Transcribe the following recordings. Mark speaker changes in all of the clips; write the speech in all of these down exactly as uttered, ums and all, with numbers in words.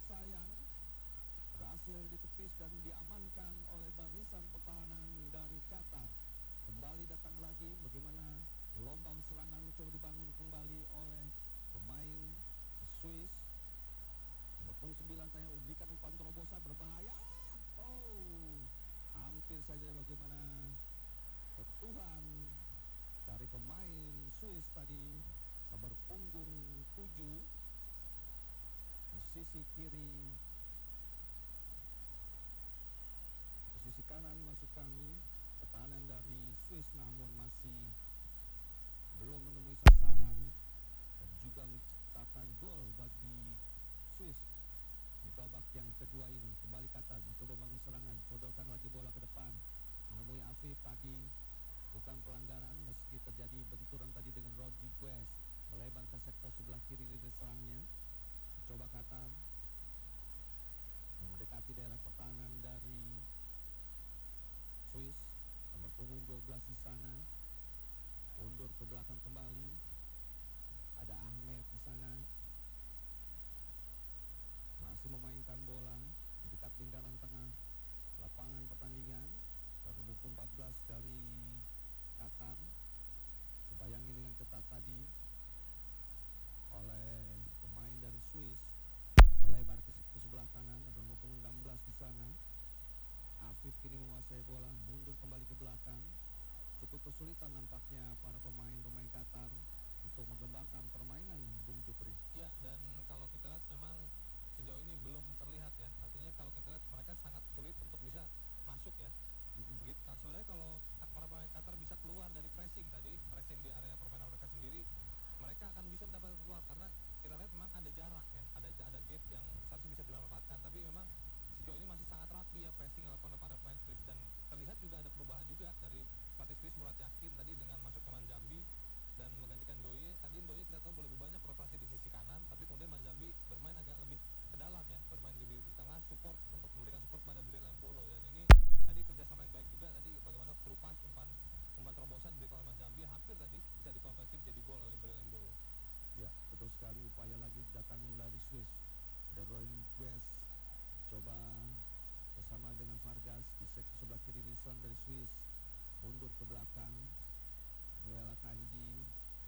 Speaker 1: sayang berhasil ditepis dan diamankan oleh barisan pertahanan dari Qatar. Kembali datang lagi bagaimana lompang serangan mencoba dibangun kembali oleh pemain Swiss. Nomor sembilan saya berikan umpan terobosan berbahaya. Oh, hampir saja bagaimana sentuhan dari pemain Swiss tadi, nomor punggung tujuh di sisi kiri, di sisi kanan masuk kami pertahanan dari Swiss, namun masih belum menemui sasaran dan juga menciptakan gol bagi Swiss di babak yang kedua ini. Kembali Qatar mencoba membangun serangan, sodorkan lagi bola ke depan, menemui Afif tadi, bukan pelanggaran meski terjadi benturan tadi dengan Rodriguez, melebar ke sektor sebelah kiri dari serangnya. Coba Qatar mendekati daerah pertahanan dari Swiss, nomor punggung dua belas di sana, mundur ke belakang kembali. Ada Ahmed di sana, masih memainkan bola di dekat lingkaran tengah lapangan pertandingan. Dan nomor empat belas dari Qatar dibayangin dengan ketat tadi oleh pemain dari Swiss, melebar ke sektor sebelah kanan. Ada nomor enam belas di sana. Afif kini menguasai bola, mundur kembali ke belakang. Cukup kesulitan nampaknya para pemain-pemain Qatar untuk mengembangkan permainan, Bung Jupri.
Speaker 2: Ya, dan kalau kita lihat memang sejauh ini belum terlihat ya. Artinya kalau kita lihat mereka sangat sulit untuk bisa masuk ya. Begitu. Nah, sebenarnya kalau para pemain Qatar bisa keluar dari pressing tadi, pressing di area permainan mereka sendiri, mereka akan bisa mendapat keluar karena kita lihat memang ada jarak ya, ada ada gap yang seharusnya bisa dimanfaatkan. Tapi memang sejauh ini masih sangat rapi ya pressing yang dilakukan oleh para pemain Swiss, dan terlihat juga ada perubahan juga dari pelatih Swiss Murat Yakin tadi dengan masuknya Manjambi dan menggantikan Doye. Tadi Doye kita tahu lebih banyak beroperasi di sisi kanan, tapi kemudian Manjambi bermain agak lebih ke dalam ya, bermain lebih di tengah, support untuk memberikan support pada Bril Embolo. Dan ini tadi kerjasama yang baik juga tadi, bagaimana terupas umpan umpan terobosan diberikan oleh Manjambi, hampir tadi bisa dikonversi menjadi gol oleh Bril Embolo.
Speaker 1: Ya, betul sekali, upaya lagi datang dari Swiss. De Rodriguez coba bersama dengan Vargas di sektor sebelah kiri Rizwan dari Swiss, mundur ke belakang. Noel Akanji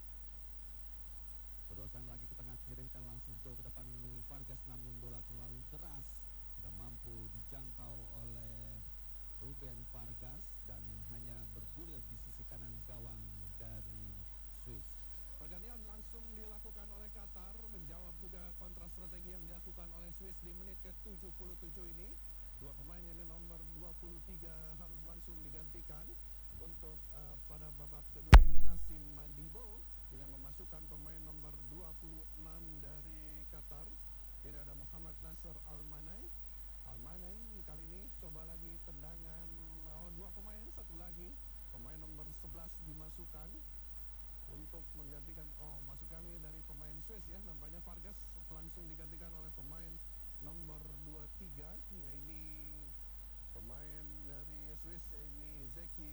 Speaker 1: sodorkan lagi ke tengah, kirimkan langsung jauh ke depan menemui Vargas, namun bola terlalu deras, tidak mampu dijangkau oleh Ruben Vargas dan hanya bergulir di sisi kanan gawang dari Swiss.
Speaker 3: Pergantian langsung dilakukan oleh Qatar, menjawab juga kontra strategi yang dilakukan oleh Swiss di menit ke tujuh puluh tujuh ini. Dua pemain ini nomor dua puluh tiga harus langsung digantikan untuk uh, pada babak kedua ini. Asim Mandibo dengan memasukkan pemain nomor dua puluh enam dari Qatar. Ini ada Muhammad Nasser Almanai. Almanai kali ini coba lagi tendangan, oh, dua pemain, satu lagi pemain nomor sebelas dimasukkan untuk menggantikan, oh masuk kami dari pemain Swiss ya, nampaknya Vargas langsung digantikan oleh pemain nomor dua puluh tiga. Ya, ini pemain dari Swiss, ini Zeki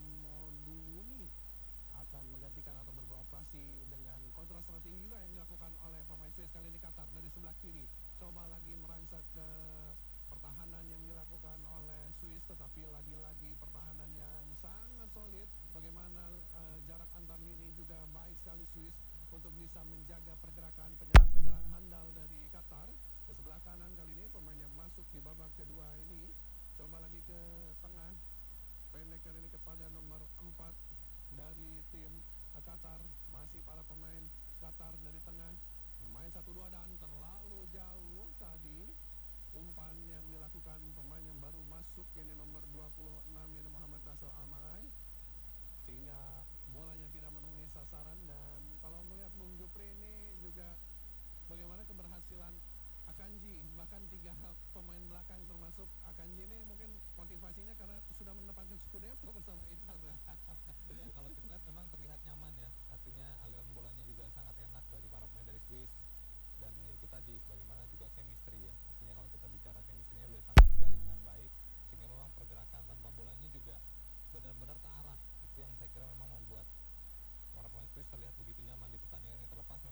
Speaker 3: Amoduni akan menggantikan atau beroperasi dengan kontra strategi juga yang dilakukan oleh pemain Swiss. Kali ini Qatar dari sebelah kiri coba lagi merangsek ke pertahanan yang dilakukan oleh Swiss, tetapi lagi-lagi pertahanan yang sangat solid. Bagaimana uh, jarak antar lini juga baik sekali Swiss untuk bisa menjaga pergerakan penyerang-penyerang handal dari Qatar. Ke sebelah kanan kali ini pemain yang masuk di babak kedua ini coba lagi ke tengah, pendekkan ini kepada nomor empat dari tim Qatar. Masih para pemain Qatar dari tengah bermain satu dua dan terlalu jauh tadi umpan yang dilakukan pemain yang baru masuk, ini nomor dua puluh enam, ini Muhammad Nasser Almanai, sehingga bolanya tidak menemui sasaran. Dan kalau melihat Bung Jupri ini juga bagaimana keberhasilan Akanji, bahkan tiga pemain belakang termasuk Akanji ini mungkin motivasinya karena sudah mendapatkan Scudetto bersama Inter.
Speaker 2: Ya, kalau kita lihat memang terlihat nyaman ya, artinya aliran bola